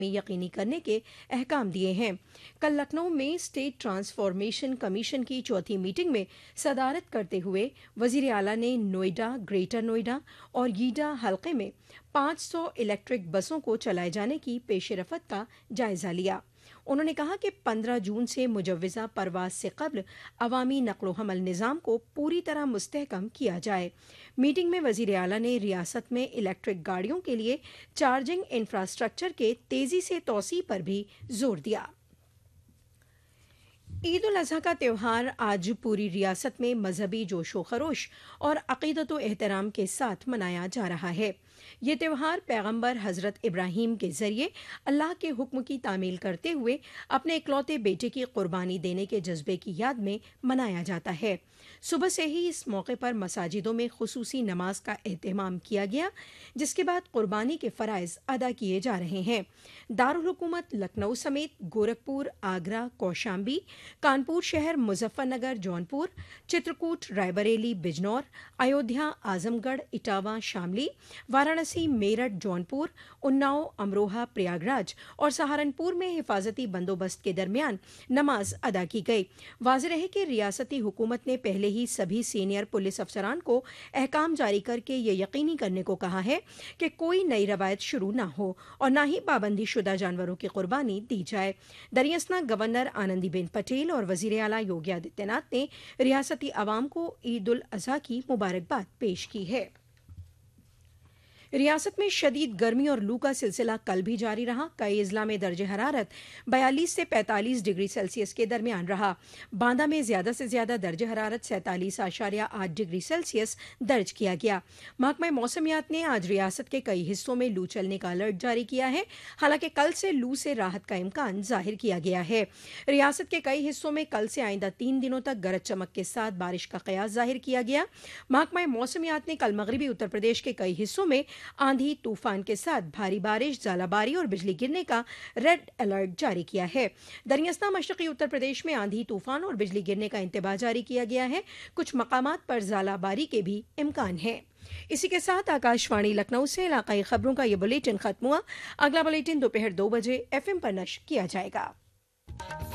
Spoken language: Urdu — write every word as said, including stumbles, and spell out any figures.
یقینی کرنے کے احکام دیے ہیں۔ کل لکھنؤ میں اسٹیٹ ٹرانسفارمیشن کمیشن کی چوتھی میٹنگ میں صدارت کرتے ہوئے وزیر اعلیٰ نے نوئیڈا، گریٹر نوئیڈا اور گیڈا حلقے میں پانچ سو الیکٹرک بسوں کو چلائے جانے کی پیش رفت کا جائزہ لیا۔ انہوں نے کہا کہ پندرہ جون سے مجوزہ پرواز سے قبل عوامی نقل و حمل نظام کو پوری طرح مستحکم کیا جائے۔ میٹنگ میں وزیر اعلیٰ نے ریاست میں الیکٹرک گاڑیوں کے لیے چارجنگ انفراسٹرکچر کے تیزی سے توسیع پر بھی زور دیا۔ عید الاضحیٰ کا تہوار آج پوری ریاست میں مذہبی جوش و خروش اور عقیدت و احترام کے ساتھ منایا جا رہا ہے۔ یہ تہوار پیغمبر حضرت ابراہیم کے ذریعے اللہ کے حکم کی تعمیل کرتے ہوئے اپنے اکلوتے بیٹے کی قربانی دینے کے جذبے کی یاد میں منایا جاتا ہے۔ صبح سے ہی اس موقع پر مساجدوں میں خصوصی نماز کا اہتمام کیا گیا، جس کے بعد قربانی کے فرائض ادا کیے جا رہے ہیں۔ دارالحکومت لکھنؤ سمیت گورکھپور، آگرہ، کوشامبی، کانپور شہر، مظفر نگر، جونپور، چترکوٹ، رائے بریلی، بجنور، ایودھیا، اعظم گڑھ، اٹاوہ، شاملی، وارانسی، میرٹھ، جونپور، اناؤ، امروہہ، پریاگ راج اور سہارنپور میں حفاظتی بندوبست کے درمیان نماز ادا کی گئی۔ واضح رہے کہ ریاستی حکومت نے پہلے ہی سبھی سینئر پولیس افسران کو احکام جاری کر کے یہ یقینی کرنے کو کہا ہے کہ کوئی نئی روایت شروع نہ ہو اور نہ ہی پابندی شدہ جانوروں کی قربانی دی جائے۔ دریں اثنا گورنر آنندی بین پٹیل اور وزیر اعلیٰ یوگی آدتیہ ناتھ نے ریاستی عوام کو عید الاضحیٰ کی مبارکباد پیش کی ہے۔ ریاست میں شدید گرمی اور لو کا سلسلہ کل بھی جاری رہا۔ کئی اضلاع میں درجہ حرارت بیالیس سے پینتالیس ڈگری سیلسیس کے درمیان رہا۔ باندہ میں زیادہ سے زیادہ درجہ حرارت سینتالیس اشاریہ آٹھ ڈگری سیلسیس درج کیا گیا۔ محکمہ موسمیات نے آج ریاست کے کئی حصوں میں لو چلنے کا الرٹ جاری کیا ہے، حالانکہ کل سے لو سے راحت کا امکان ظاہر کیا گیا ہے۔ ریاست کے کئی حصوں میں کل سے آئندہ تین دنوں تک گرج چمک کے ساتھ بارش کا قیاس ظاہر کیا گیا۔ محکمہ موسمیات نے کل مغربی اتر پردیش کے کئی حصوں میں آندھی طوفان کے ساتھ بھاری بارش، ژالہ باری اور بجلی گرنے کا ریڈ الرٹ جاری کیا ہے۔ دریں اثنا مشرقی اتر پردیش میں آندھی طوفان اور بجلی گرنے کا انتباہ جاری کیا گیا ہے۔ کچھ مقامات پر ژالہ باری کے بھی امکان ہے۔ اسی کے ساتھ آکاش وانی لکھنؤ سے علاقائی خبروں کا یہ بلیٹن ختم ہوا۔ اگلا بلیٹن دوپہر دو بجے ایف ایم پر نشر کیا جائے گا۔